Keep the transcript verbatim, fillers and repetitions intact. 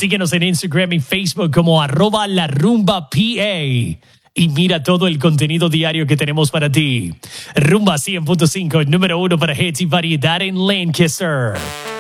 Síguenos en Instagram y Facebook como arroba la rumba P A. Y mira todo el contenido diario que tenemos para ti. Rumba cien punto cinco, número uno para hits y variedad en Lancaster.